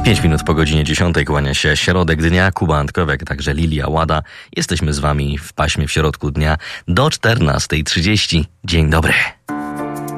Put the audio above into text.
5 minut po godzinie 10 kłania się środek dnia, Kuba Antkowiak, także Lilia Łada. Jesteśmy z wami w paśmie w środku dnia do 14:30. Dzień dobry.